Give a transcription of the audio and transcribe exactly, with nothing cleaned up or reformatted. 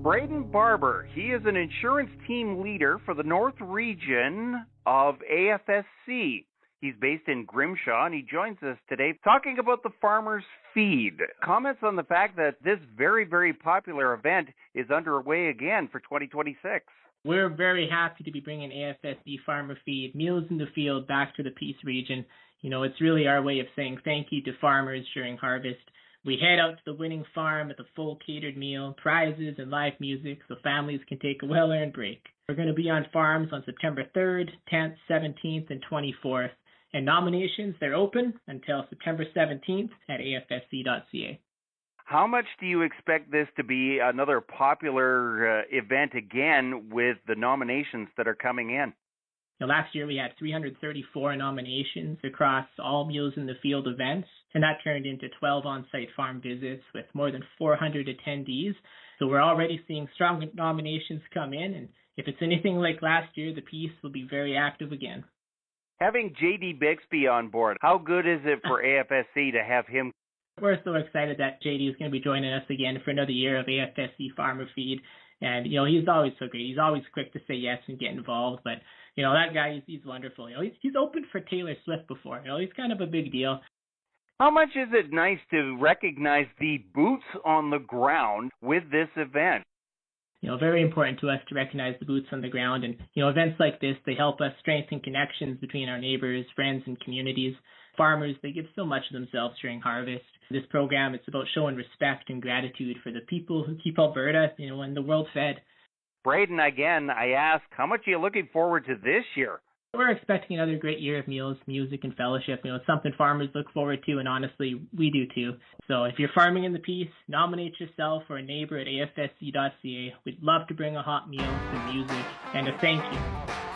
Braden Barber, he is an insurance team leader for the North Region of A F S C. He's based in Grimshaw, and he joins us today talking about the Farmer's Feed. Comments on the fact that this very, very popular event is underway again for twenty twenty-six. We're very happy to be bringing A F S C Farmer Feed, Meals in the Field, back to the Peace region. You know, it's really our way of saying thank you to farmers during harvest. We head out to the winning farm with a full catered meal, prizes, and live music so families can take a well-earned break. We're going to be on farms on September third, tenth, seventeenth, and twenty-fourth. And nominations, they're open until September seventeenth at A F S C dot C A. How much do you expect this to be another popular uh, event again with the nominations that are coming in? Now, last year we had three hundred thirty-four nominations across all Meals in the Field events, and that turned into twelve on-site farm visits with more than four hundred attendees. So we're already seeing strong nominations come in, and if it's anything like last year, the Peace will be very active again. Having J D Bixby on board, how good is it for A F S C to have him? We're so excited that J D is going to be joining us again for another year of A F S C Farmer Feed. And, you know, he's always so great. He's always quick to say yes and get involved. But, you know, that guy, he's, he's wonderful. You know, he's, he's opened for Taylor Swift before. You know, he's kind of a big deal. How much is it nice to recognize the boots on the ground with this event? You know, very important to us to recognize the boots on the ground. And, you know, events like this, they help us strengthen connections between our neighbors, friends, and communities. Farmers, they give so much of themselves during harvest. This program, it's about showing respect and gratitude for the people who keep Alberta, you know, and the world fed. Braden, again, I ask, how much are you looking forward to this year? We're expecting another great year of meals, music, and fellowship. You know, it's something farmers look forward to, and honestly, we do too. So if you're farming in the Peace, nominate yourself or a neighbor at A F S C dot C A. We'd love to bring a hot meal, some music, and a thank you.